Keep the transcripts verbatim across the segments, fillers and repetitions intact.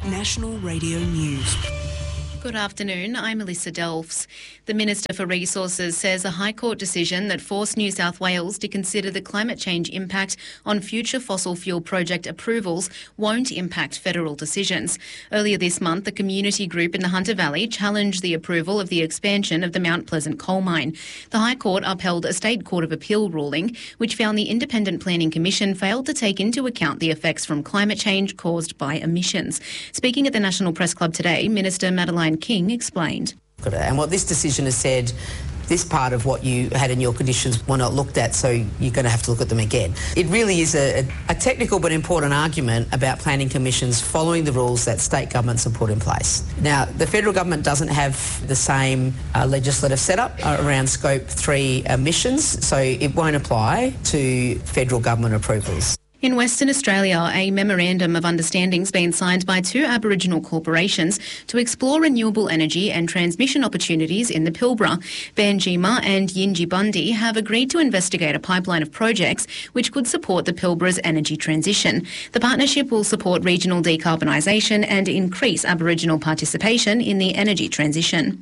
National Radio News. Good afternoon, I'm Melissa Delfs. The Minister for Resources says a High Court decision that forced New South Wales to consider the climate change impact on future fossil fuel project approvals won't impact federal decisions. Earlier this month, the community group in the Hunter Valley challenged the approval of the expansion of the Mount Pleasant coal mine. The High Court upheld a State Court of Appeal ruling, which found the Independent Planning Commission failed to take into account the effects from climate change caused by emissions. Speaking at the National Press Club today, Minister Madeleine King explained. And what this decision has said, this part of what you had in your conditions were not looked at, so you're going to have to look at them again. It really is a, a technical but important argument about planning commissions following the rules that state governments have put in place. Now, the federal government doesn't have the same uh, legislative setup around Scope three emissions, so it won't apply to federal government approvals. In Western Australia, a memorandum of understanding's been signed by two Aboriginal corporations to explore renewable energy and transmission opportunities in the Pilbara. Banjima and Yinjibundi have agreed to investigate a pipeline of projects which could support the Pilbara's energy transition. The partnership will support regional decarbonisation and increase Aboriginal participation in the energy transition.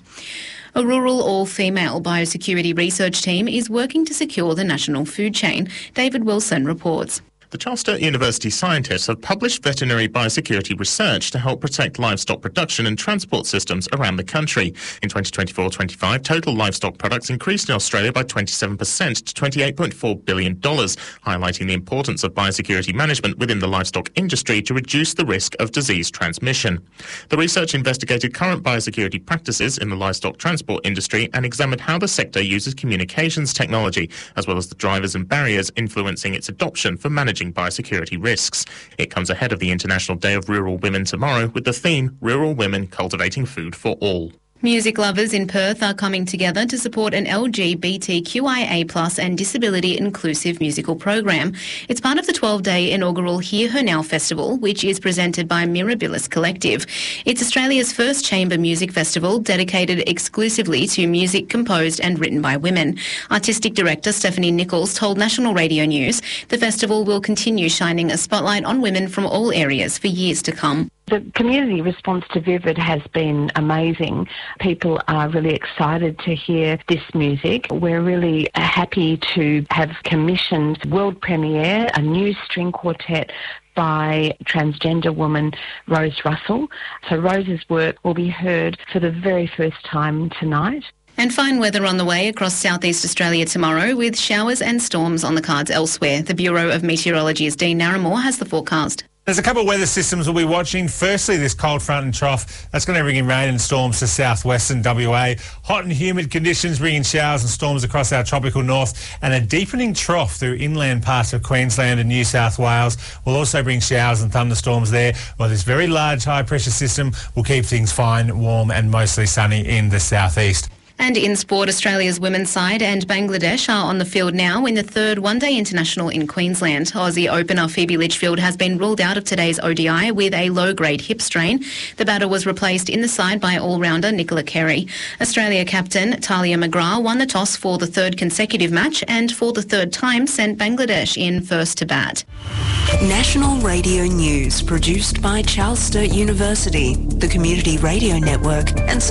A rural all-female biosecurity research team is working to secure the national food chain. David Wilson reports. The Charles Sturt University scientists have published veterinary biosecurity research to help protect livestock production and transport systems around the country. In twenty twenty-four twenty-five, total livestock products increased in Australia by twenty-seven percent to twenty-eight point four billion dollars, highlighting the importance of biosecurity management within the livestock industry to reduce the risk of disease transmission. The research investigated current biosecurity practices in the livestock transport industry and examined how the sector uses communications technology, as well as the drivers and barriers influencing its adoption for managing biosecurity risks. It comes ahead of the International Day of Rural Women tomorrow with the theme Rural Women Cultivating Food for All. Music lovers in Perth are coming together to support an L G B T Q I A plus and disability-inclusive musical program. It's part of the twelve-day inaugural Hear Her Now festival, which is presented by Mirabilis Collective. It's Australia's first chamber music festival dedicated exclusively to music composed and written by women. Artistic director Stephanie Nichols told National Radio News the festival will continue shining a spotlight on women from all areas for years to come. The community response to Vivid has been amazing. People are really excited to hear this music. We're really happy to have commissioned world premiere, a new string quartet by transgender woman Rose Russell. So Rose's work will be heard for the very first time tonight. And fine weather on the way across southeast Australia tomorrow, with showers and storms on the cards elsewhere. The Bureau of Meteorology's Dean Narramore has the forecast. There's a couple of weather systems we'll be watching. Firstly, this cold front and trough, that's going to bring in rain and storms to southwestern W A. Hot and humid conditions bringing showers and storms across our tropical north, and a deepening trough through inland parts of Queensland and New South Wales will also bring showers and thunderstorms there, while this very large high-pressure system will keep things fine, warm and mostly sunny in the southeast. And in sport, Australia's women's side and Bangladesh are on the field now in the third one-day international in Queensland. Aussie opener Phoebe Litchfield has been ruled out of today's O D I with a low-grade hip strain. The batter was replaced in the side by all-rounder Nicola Carey. Australia captain Talia McGrath won the toss for the third consecutive match and for the third time sent Bangladesh in first to bat. National Radio News, produced by Charles Sturt University, the Community Radio Network, and